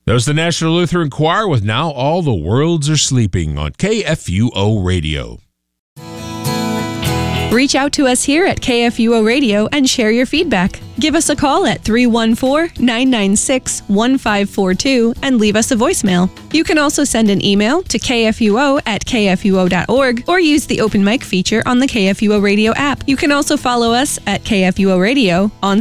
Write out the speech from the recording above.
That was the National Lutheran Choir with Now All the Worlds Are Sleeping on KFUO Radio. Reach out to us here at KFUO Radio and share your feedback. Give us a call at 314-996-1542 and leave us a voicemail. You can also send an email to kfuo@kfuo.org or use the open mic feature on the KFUO Radio app. You can also follow us at KFUO Radio on